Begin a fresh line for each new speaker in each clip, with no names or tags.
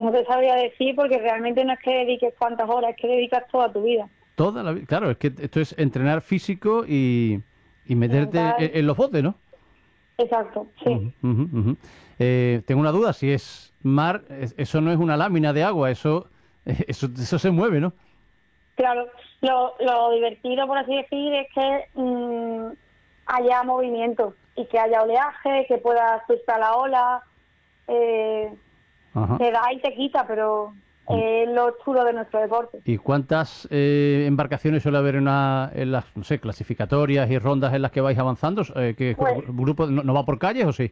no te sabría decir porque realmente no es que dediques cuántas horas, es que dedicas toda tu vida.
Toda la vida. Claro, es que esto es entrenar físico y
Y
meterte
mental,
en los botes, ¿no?
exacto, sí.
Ujú, ujú, ujú. Tengo una duda, si es mar, eso no es una lámina de agua, eso se mueve, ¿no?
Claro, lo divertido, por así decir, es que haya movimiento y que haya oleaje, que pueda surfear la ola, eh,
Ajá.
te da y te quita, pero
Mm.
es lo chulo de nuestro deporte.
¿Y cuántas embarcaciones suele haber en las, no sé, clasificatorias y rondas en las que vais avanzando? ¿Qué
Pues,
grupo no va por calles o sí?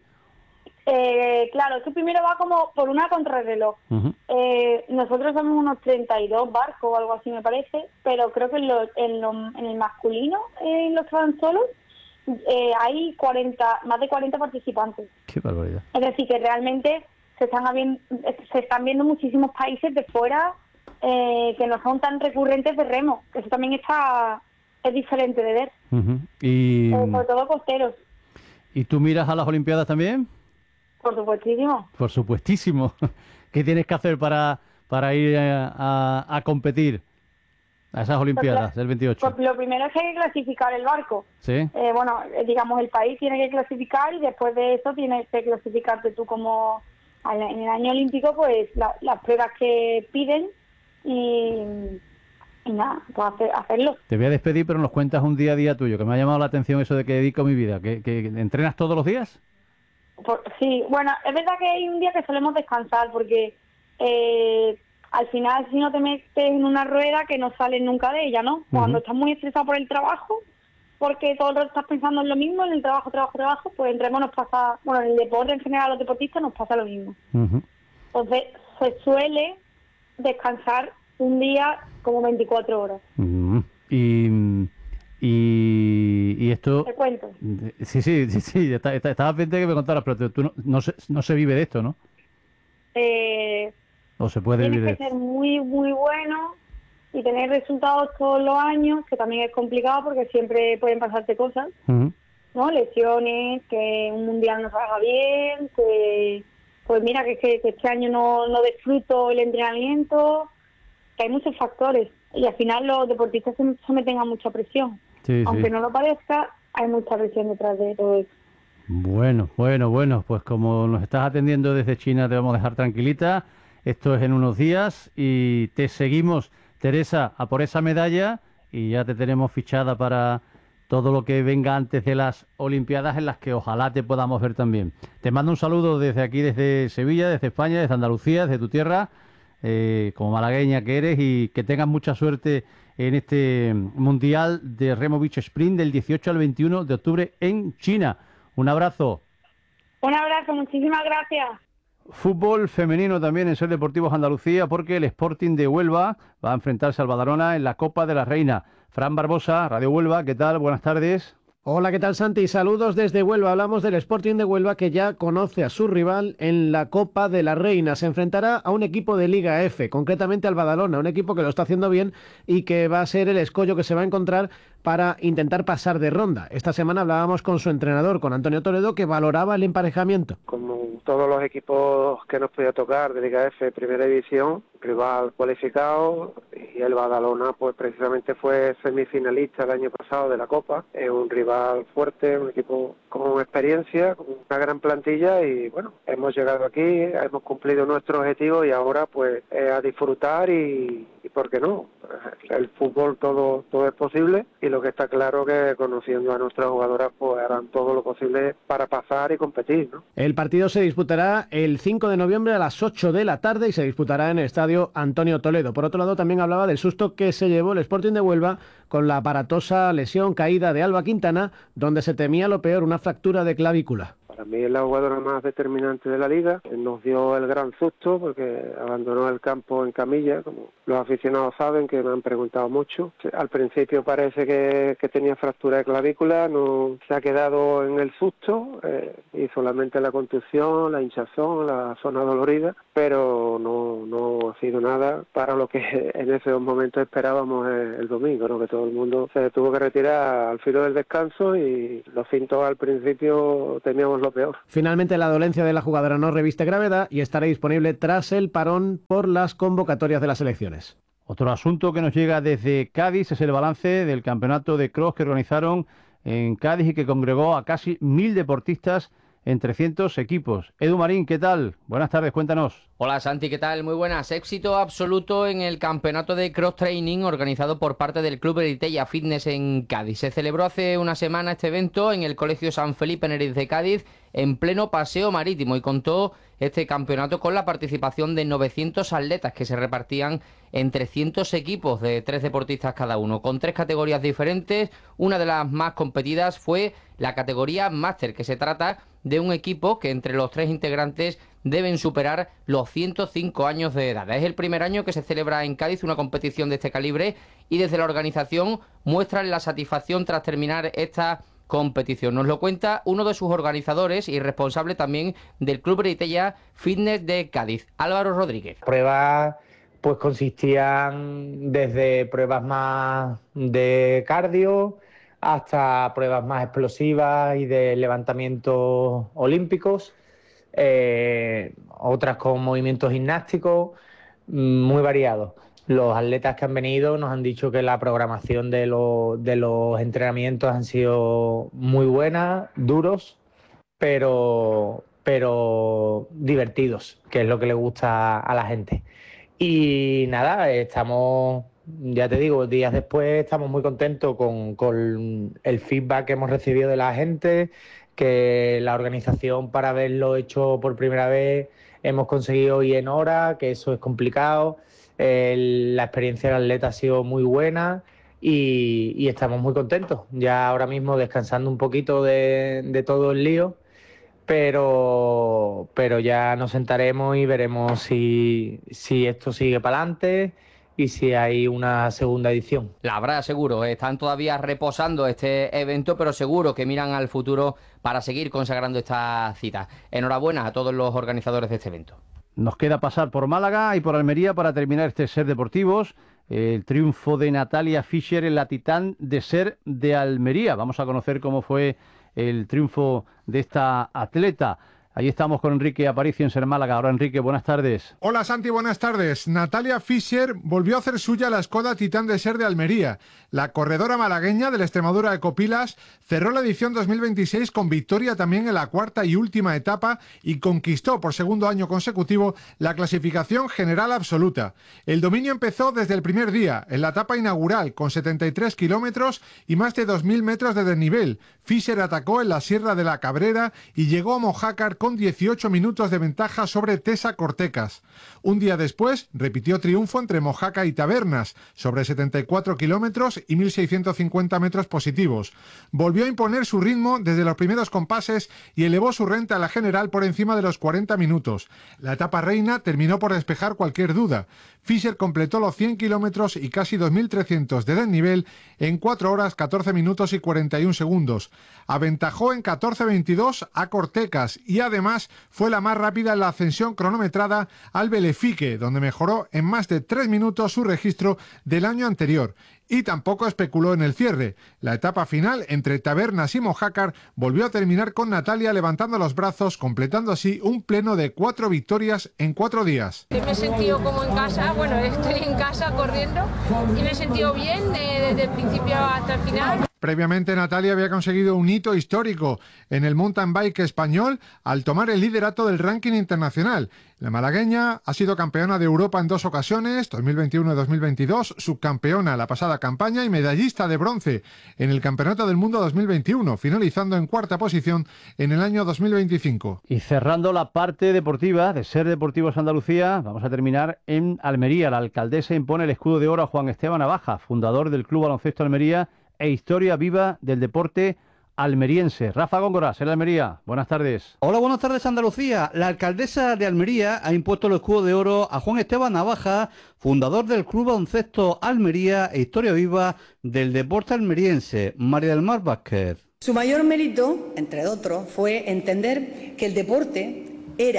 claro, esto primero va como por una contrarreloj.
Ujú.
Nosotros somos unos 32 barcos o algo así me parece, pero creo que en el masculino, en los que van solos, hay 40, más de 40 participantes.
Qué barbaridad.
Es decir, que realmente se están viendo muchísimos países de fuera que no son tan recurrentes de remo. Eso también es diferente de ver,
Ujú. ¿Y,
sobre todo costeros,
¿Y tú miras a las Olimpiadas también?
por supuestísimo.
Por supuestísimo. ¿Qué tienes que hacer para ir a competir a esas
Pues,
Olimpiadas del 28?
pues lo primero es que hay que clasificar el barco.
¿Sí?
Bueno, digamos, el país tiene que clasificar y después de eso tienes que clasificarte tú como en el año olímpico, pues las pruebas que piden y, y nada, pues hacerlo.
Te voy a despedir, pero nos cuentas un día a día tuyo, que me ha llamado la atención eso de que dedico mi vida. ¿Que entrenas todos los días?
Sí, bueno, es verdad que hay un día que solemos descansar porque al final si no te metes en una rueda que no sales nunca de ella, ¿no? Cuando
Ujú,
estás muy estresado por el trabajo, porque todo el rato estás pensando en lo mismo, en el trabajo, trabajo, trabajo, pues entre nos pasa, bueno, en el deporte en general a los deportistas nos pasa lo mismo.
ujú.
Entonces se suele descansar un día como 24 horas.
Mm, Y, y esto,
Te cuento.
sí, sí, sí, sí, estaba pendiente que me contaras, pero tú no se vive de esto, ¿no?
Eh,
O se puede
Tienes
vivir de
que
esto.
ser muy, muy bueno y tener resultados todos los años, que también es complicado porque siempre pueden pasarte cosas,
Ujú.
¿no? Lesiones, que un mundial no salga bien, que pues mira que este año no disfruto el entrenamiento, que hay muchos factores y al final los deportistas se someten a mucha presión.
Sí,
Aunque
sí.
no lo parezca, hay mucha presión detrás de todo eso.
Bueno, bueno, bueno, pues como nos estás atendiendo desde China, te vamos a dejar tranquilita. Esto es en unos días y te seguimos, Teresa, a por esa medalla y ya te tenemos fichada para todo lo que venga antes de las Olimpiadas en las que ojalá te podamos ver también. Te mando un saludo desde aquí, desde Sevilla, desde España, desde Andalucía, desde tu tierra, como malagueña que eres y que tengas mucha suerte en este Mundial de Remo Beach Sprint del 18 al 21 de octubre en China. Un abrazo.
Un abrazo, muchísimas gracias.
Fútbol femenino también en Ser Deportivos Andalucía porque el Sporting de Huelva va a enfrentarse al Badalona en la Copa de la Reina. Fran Barbosa, Radio Huelva, ¿qué tal? Buenas tardes.
Hola, ¿qué tal, Santi? Saludos desde Huelva. Hablamos del Sporting de Huelva que ya conoce a su rival en la Copa de la Reina. Se enfrentará a un equipo de Liga F, concretamente al Badalona, un equipo que lo está haciendo bien y que va a ser el escollo que se va a encontrar para intentar pasar de ronda. Esta semana hablábamos con su entrenador, con Antonio Toledo, que valoraba el emparejamiento.
Como todos los equipos que nos podía tocar de Liga F, Primera División, rival cualificado, y el Badalona pues precisamente fue semifinalista el año pasado de la Copa. Es un rival fuerte, un equipo con experiencia, con una gran plantilla y bueno, hemos llegado aquí, hemos cumplido nuestro objetivo y ahora pues a disfrutar y ¿por qué no? El fútbol todo es posible y lo que está claro que conociendo a nuestras jugadoras pues harán todo lo posible para pasar y competir, ¿no?
El partido se disputará el 5 de noviembre a las 8 de la tarde y se disputará en el estadio Antonio Toledo. Por otro lado, también hablaba del susto que se llevó el Sporting de Huelva con la aparatosa lesión caída de Alba Quintana, donde se temía lo peor, una fractura de clavícula.
Para mí es la jugadora más determinante de la liga. Nos dio el gran susto porque abandonó el campo en camilla, como los aficionados saben, que me han preguntado mucho. Al principio parece que tenía fractura de clavícula, no se ha quedado en el susto y solamente la contusión, la hinchazón, la zona dolorida, pero no sido nada para lo que en esos momentos esperábamos el domingo, ¿no? Que todo el mundo se tuvo que retirar al filo del descanso y los cintos al principio teníamos lo peor.
Finalmente la dolencia de la jugadora no reviste gravedad y estará disponible tras el parón por las convocatorias de las selecciones.
Otro asunto que nos llega desde Cádiz es el balance del campeonato de cross que organizaron en Cádiz y que congregó a casi 1.000 deportistas en 300 equipos. Edu Marín, ¿qué tal? Buenas tardes, cuéntanos.
Hola Santi, ¿qué tal? Muy buenas. Éxito absoluto en el campeonato de cross training organizado por parte del Club Eritella Fitness en Cádiz. Se celebró hace una semana este evento en el Colegio San Felipe Neriz de Cádiz en pleno paseo marítimo y contó este campeonato con la participación de 900 atletas que se repartían en 300 equipos de 3 deportistas cada uno, con 3 categorías diferentes. Una de las más competidas fue la categoría Máster, que se trata de un equipo que entre los 3 integrantes deben superar los 105 años de edad. Es el primer año que se celebra en Cádiz una competición de este calibre y desde la organización muestran la satisfacción tras terminar esta competición. Nos lo cuenta uno de sus organizadores y responsable también del Club Eritella Fitness de Cádiz, Álvaro Rodríguez.
Pruebas pues consistían desde pruebas más de cardio hasta pruebas más explosivas y de levantamientos olímpicos, otras con movimientos gimnásticos, muy variados. Los atletas que han venido nos han dicho que la programación de los entrenamientos han sido muy buena, duros, pero divertidos, que es lo que le gusta a la gente. Y nada, estamos, ya te digo, días después estamos muy contentos con el feedback que hemos recibido de la gente, que la organización para haberlo hecho por primera vez hemos conseguido ir en hora, que eso es complicado. La experiencia del atleta ha sido muy buena y estamos muy contentos. Ya ahora mismo descansando un poquito de todo el lío, pero ya nos sentaremos y veremos si esto sigue para adelante y si hay una segunda edición.
La habrá seguro, están todavía reposando este evento, pero seguro que miran al futuro para seguir consagrando esta cita. Enhorabuena a todos los organizadores de este evento.
Nos queda pasar por Málaga y por Almería para terminar este Ser Deportivos. El triunfo de Natalia Fischer en la Titán de Ser de Almería. Vamos a conocer cómo fue el triunfo de esta atleta. Ahí estamos con Enrique Aparicio en Ser Málaga. Ahora, Enrique, buenas tardes.
Hola, Santi, buenas tardes. Natalia Fischer volvió a hacer suya la Skoda Titán de Ser de Almería. La corredora malagueña de la Extremadura Ecopilas cerró la edición 2026 con victoria también en la cuarta y última etapa y conquistó por segundo año consecutivo la clasificación general absoluta. El dominio empezó desde el primer día, en la etapa inaugural, con 73 kilómetros y más de 2.000 metros de desnivel. Fischer atacó en la Sierra de la Cabrera y llegó a Mojácar con 18 minutos de ventaja sobre Tesa Cortecas. Un día después repitió triunfo entre Mojácar y Tabernas, sobre 74 kilómetros y 1.650 metros positivos. Volvió a imponer su ritmo desde los primeros compases y elevó su renta a la general por encima de los 40 minutos. La etapa reina terminó por despejar cualquier duda. Fischer completó los 100 kilómetros y casi 2.300 de desnivel en 4 horas, 14 minutos y 41 segundos. Aventajó en 14.22 a Cortecas y además fue la más rápida en la ascensión cronometrada al Belefique, donde mejoró en más de 3 minutos su registro del año anterior. Y tampoco especuló en el cierre. La etapa final entre Tabernas y Mojácar volvió a terminar con Natalia levantando los brazos, completando así un pleno de 4 victorias en 4 días.
Me he sentido como en casa, bueno, estoy en casa corriendo y me he sentido bien desde el principio hasta el final.
Previamente Natalia había conseguido un hito histórico en el mountain bike español al tomar el liderato del ranking internacional. La malagueña ha sido campeona de Europa en 2 ocasiones, 2021 y 2022, subcampeona la pasada campaña y medallista de bronce en el Campeonato del Mundo 2021, finalizando en 4ª posición en el año 2025.
Y cerrando la parte deportiva de Ser Deportivos Andalucía, vamos a terminar en Almería. La alcaldesa impone el escudo de oro a Juan Esteban Navaja, fundador del Club Baloncesto Almería e historia viva del deporte almeriense. Rafa Góngora, Ser Almería, buenas tardes.
Hola, buenas tardes Andalucía. La alcaldesa de Almería ha impuesto el escudo de oro a Juan Esteban Navaja, fundador del Club Baloncesto Almería e historia viva del deporte almeriense. María del Mar Vázquez.
Su mayor mérito, entre otros, fue entender que el deporte era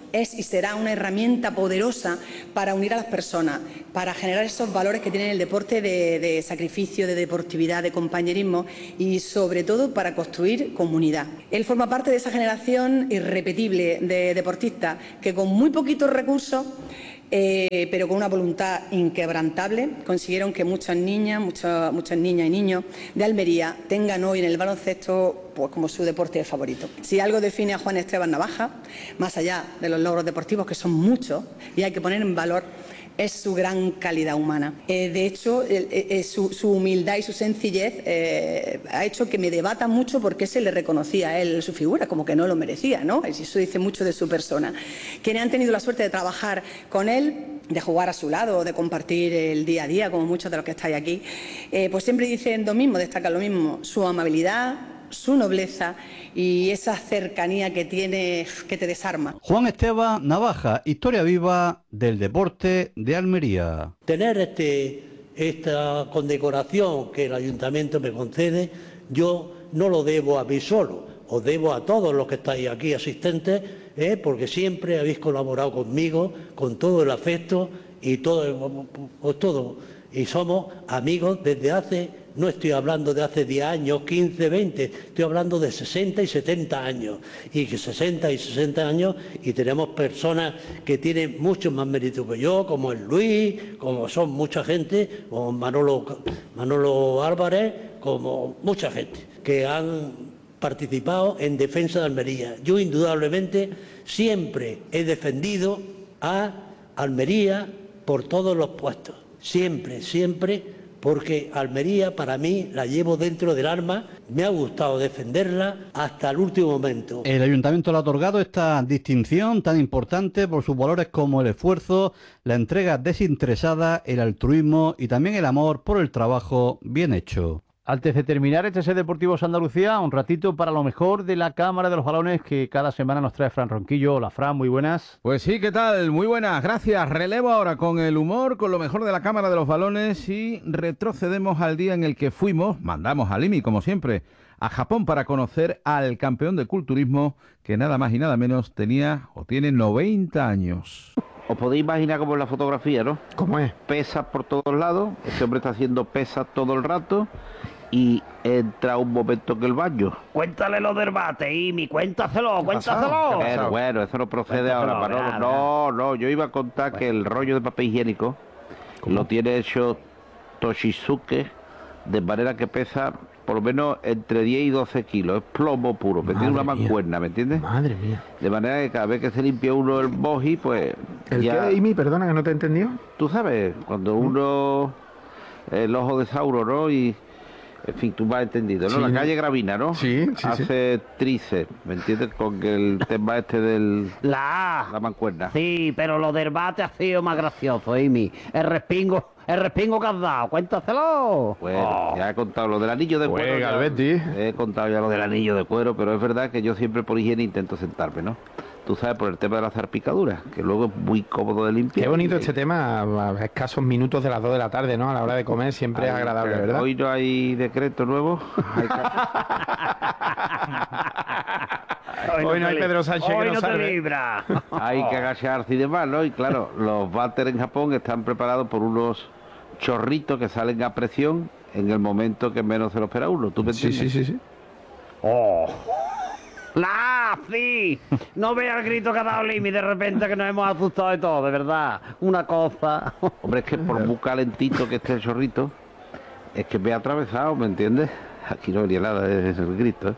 es y será una herramienta poderosa para unir a las personas, para generar esos valores que tiene el deporte de sacrificio, de deportividad, de compañerismo y sobre todo para construir comunidad. Él forma parte de esa generación irrepetible de deportistas que con muy poquitos recursos pero con una voluntad inquebrantable, consiguieron que muchas niñas y niños de Almería tengan hoy en el baloncesto pues como su deporte favorito. Si algo define a Juan Esteban Navaja, más allá de los logros deportivos, que son muchos, y hay que poner en valor, es su gran calidad humana. De hecho, su humildad y su sencillez ha hecho que me debata mucho por qué se le reconocía a él su figura, como que no lo merecía, ¿no? Y eso dice mucho de su persona. Quienes han tenido la suerte de trabajar con él, de jugar a su lado, de compartir el día a día, como muchos de los que estáis aquí, pues siempre dicen lo mismo, destacan lo mismo, su amabilidad, su nobleza y esa cercanía que tiene, que te desarma.
Juan Esteban Navaja, historia viva del deporte de Almería.
Tener esta condecoración que el ayuntamiento me concede, yo no lo debo a mí solo, os debo a todos los que estáis aquí asistentes, porque siempre habéis colaborado conmigo, con todo el afecto y todo, y somos amigos desde hace, no estoy hablando de hace 10 años, 15, 20, estoy hablando de 60 y 70 años, y que 60 y 60 años, y tenemos personas que tienen mucho más mérito que yo, como el Luis, como son mucha gente, como Manolo Álvarez, como mucha gente, que han participado en defensa de Almería. Yo indudablemente siempre he defendido a Almería por todos los puestos, siempre, porque Almería para mí la llevo dentro del alma, me ha gustado defenderla hasta el último momento.
El ayuntamiento le ha otorgado esta distinción tan importante por sus valores como el esfuerzo, la entrega desinteresada, el altruismo y también el amor por el trabajo bien hecho.
Antes de terminar este Ser Deportivos Andalucía, un ratito para lo mejor de la Cámara de los Balones que cada semana nos trae Fran Ronquillo. Hola Fran, muy buenas.
Pues sí, ¿qué tal? Muy buenas, gracias. Relevo ahora con el humor, con lo mejor de la Cámara de los Balones y retrocedemos al día en el que mandamos a Limi, como siempre, a Japón para conocer al campeón de culturismo que nada más y nada menos tiene 90 años.
Os podéis imaginar cómo es la fotografía, ¿no?
¿Cómo es?
Pesas por todos lados, este hombre está haciendo pesas todo el rato y entra un momento en el baño.
Cuéntale lo del bate, Imi, cuéntaselo.
Bueno, eso no procede ahora, Manolo. No, yo iba a contar que el rollo de papel higiénico lo tiene hecho Toshizuke, de manera que pesa por lo menos entre 10 y 12 kilos, es plomo puro, me tiene una mancuerna, ¿me entiendes?
Madre mía.
De manera que cada vez que se limpia uno el boji, pues...
¿El qué, Imi? Perdona, que no te he entendido.
Tú sabes, cuando uno... el ojo de Sauro, ¿no? Y... En fin, tú me has entendido, ¿no?
Sí,
la calle Gravina, ¿no?
Sí.
Hace tríceps, ¿me entiendes? Con el tema del... La mancuerna.
Sí, pero lo del bate ha sido más gracioso, Imi. El respingo que has dado, cuéntaselo.
Bueno, ya he contado lo del anillo de cuero. He contado ya lo del anillo de cuero, pero es verdad que yo siempre por higiene intento sentarme, ¿no? Tú sabes, por el tema de la salpicadura, que luego es muy cómodo de limpiar.
Qué bonito este tema, a escasos minutos de las 2 de la tarde, ¿no? A la hora de comer siempre es agradable, ¿verdad?
Hoy no hay decreto nuevo.
Hoy no hay Pedro Sánchez que nos salve.
Libra.
Hay que agacharse y demás, ¿no? Y claro, los váteres en Japón están preparados por unos chorritos que salen a presión en el momento que menos se lo espera uno. ¿Tú me entiendes?
Sí.
Sí, no veas el grito que ha dado Limi de repente, que nos hemos asustado de todo, de verdad. Una cosa.
Hombre, es que por muy calentito que esté el chorrito, es que me ha atravesado, ¿me entiendes? Aquí no venía nada de el grito.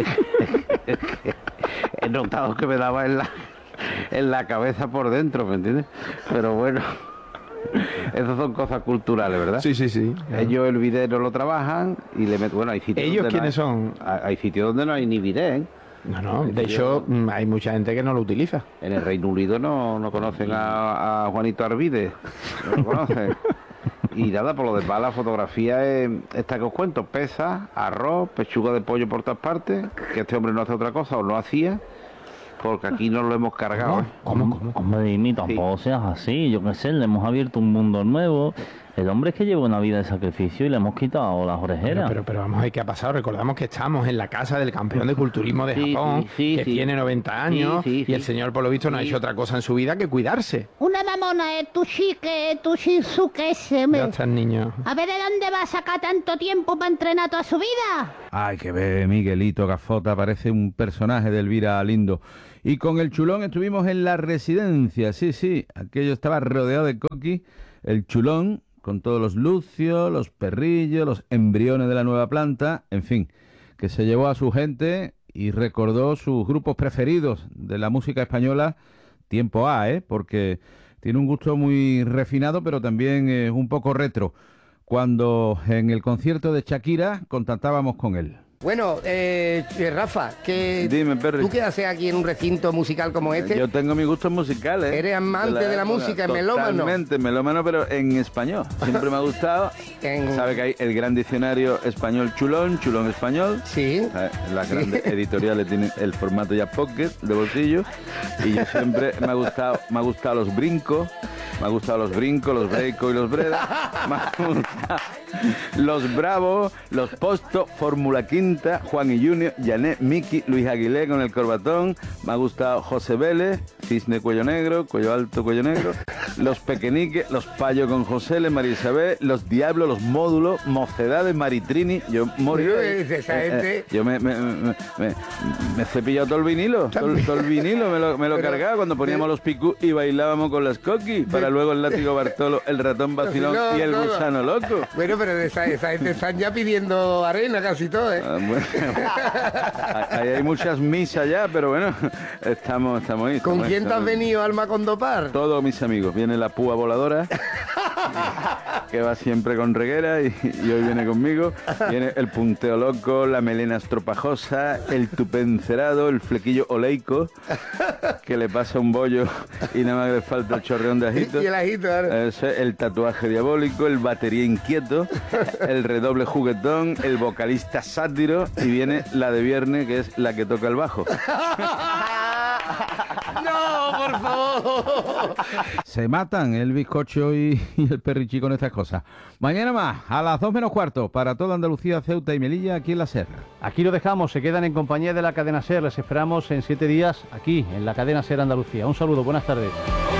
He notado que me daba en la cabeza por dentro, ¿me entiendes? Pero bueno, esas son cosas culturales, ¿verdad?
Sí.
Ellos el bidet no lo trabajan y le meten... Bueno, hay sitios
¿Ellos
donde
quiénes son?
Hay sitios donde no hay ni bidet, ¿eh?
No, de hecho hay mucha gente que no lo utiliza.
En el Reino Unido no conocen a Juanito Arvide, no lo conocen. Y nada, por lo demás la fotografía es esta que os cuento, pesa, arroz, pechuga de pollo por todas partes, que este hombre no hace otra cosa o no hacía, porque aquí no lo hemos cargado.
¿Cómo? Hombre, Imi, tampoco seas así, yo qué sé, le hemos abierto un mundo nuevo. El hombre es que lleva una vida de sacrificio y le hemos quitado las orejeras.
Pero vamos a ver qué ha pasado. Recordamos que estamos en la casa del campeón de culturismo de Japón, que tiene 90 años, y el señor, por lo visto, no ha hecho otra cosa en su vida que cuidarse.
Una mamona es tu Shizuke
Ya está el niño.
A ver, ¿de dónde va a sacar tanto tiempo para entrenar toda su vida?
Ay, que ve Miguelito Gafota, parece un personaje de Elvira Lindo. Y con el Chulón estuvimos en la residencia, sí, aquello estaba rodeado de coquis, el Chulón, con todos los lucios, los perrillos, los embriones de la nueva planta, en fin, que se llevó a su gente y recordó sus grupos preferidos de la música española, tiempo A, porque tiene un gusto muy refinado, pero también un poco retro, cuando en el concierto de Shakira contactábamos con él.
Bueno, Rafa,
Dime, Perry.
¿tú qué haces aquí en un recinto musical como este?
Yo tengo mis gustos musicales.
¿Eres amante de la música, melómano?
Totalmente, melómano, pero en español. Siempre me ha gustado. ¿Sabe que hay el gran diccionario español Chulón español?
Sí.
Las grandes editoriales tienen el formato ya pocket, de bolsillo. Y yo siempre me ha gustado los brincos. Me ha gustado los brincos, los breicos y los bredas. Me ha gustado los bravos, los postos, Fórmula Quinta, Juan y Junior, Janet, Miki, Luis Aguilé con el corbatón. Me ha gustado José Vélez, Cisne Cuello Negro, Cuello Alto, Cuello Negro. Los Pequeñiques, los Payos con José L, María Isabel, los Diablos, los Módulos, Mocedades, Maritrini. Yo morí. Yo me he cepillado todo el vinilo. Todo el vinilo me lo cargaba cuando poníamos los picú y bailábamos con las coquis. Para luego el látigo Bartolo, el ratón vacilón y el gusano loco.
Bueno, pero esa gente están ya pidiendo arena casi todo,
Bueno, ahí hay muchas misas ya, pero bueno, estamos ahí.
¿Con quién te has venido, Alma Condopar?
Todos mis amigos. Viene la púa voladora, que va siempre con reguera, y hoy viene conmigo. Viene el punteo loco, la melena estropajosa, el tupé encerado, el flequillo oleico, que le pasa un bollo y nada más le falta el chorreón de ajito.
Y el ajito,
el tatuaje diabólico, el batería inquieto, el redoble juguetón, el vocalista sátiro, y viene la de viernes, que es la que toca el bajo.
¡No, por favor!
Se matan el bizcocho y el perrichi con estas cosas. Mañana más, a las 2 menos cuarto, para toda Andalucía, Ceuta y Melilla, aquí en la SER.
Aquí lo dejamos, se quedan en compañía de la cadena SER. Les esperamos en 7 días aquí, en la cadena SER Andalucía. Un saludo, buenas tardes.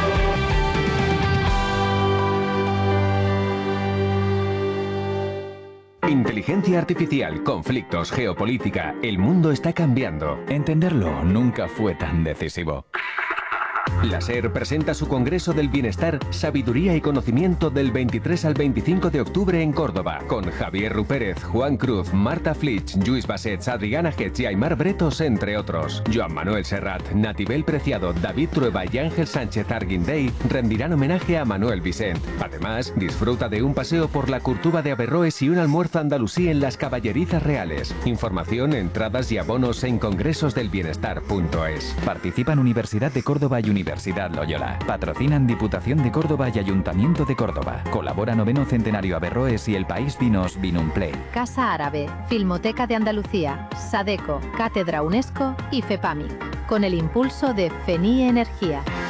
Inteligencia artificial, conflictos, geopolítica. El mundo está cambiando. Entenderlo nunca fue tan decisivo. La SER presenta su Congreso del Bienestar, Sabiduría y Conocimiento del 23 al 25 de octubre en Córdoba, con Javier Rupérez, Juan Cruz, Marta Flitsch, Lluís Bassets, Adriana Getz y Aymar Bretos, entre otros. Joan Manuel Serrat, Natibel Preciado, David Trueba y Ángel Sánchez Arguindey rendirán homenaje a Manuel Vicent. Además, disfruta de un paseo por la Curtuba de Averroes y un almuerzo andalusí en las Caballerizas Reales. Información, entradas y abonos en congresosdelbienestar.es.
Participan Universidad de Córdoba y Universidad Loyola. Patrocinan Diputación de Córdoba y Ayuntamiento de Córdoba. Colabora 9º Centenario Averroes y El País Vinos Vinumplay.
Casa Árabe, Filmoteca de Andalucía, Sadeco, Cátedra UNESCO y FEPAMIC. Con el impulso de FENI Energía.